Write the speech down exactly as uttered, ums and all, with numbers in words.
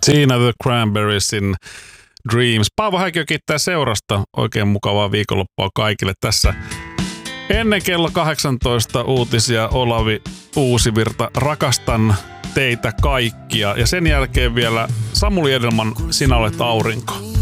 Siinä The Cranberriesin Dreams. Paavo Häikö kiittää seurasta. Oikein mukavaa viikonloppua kaikille tässä. Ennen kello kahdeksantoista uutisia Olavi Uusivirta. Rakastan teitä kaikkia. Ja sen jälkeen vielä Samuli Edelman, Sinä olet aurinko.